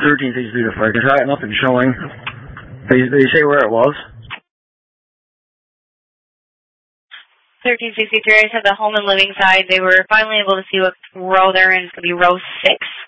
1363 to Frankenstein, nothing showing. They say where it was? 1363, I said the home and living side. They were finally able to see what row they're in. It's going to be row 6.